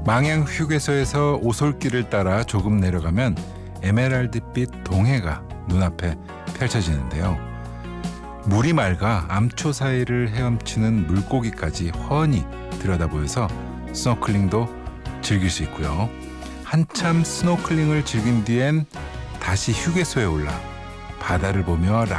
망향 휴게소에서 오솔길을 따라 조금 내려가면 에메랄드빛 동해가 눈앞에 펼쳐지는데요. 물이 맑아 암초 사이를 헤엄치는 물고기까지 훤히 들여다보여서 스노클링도 즐길 수 있고요. 한참 스노클링을 즐긴 뒤엔 다시 휴게소에 올라 바다를 보며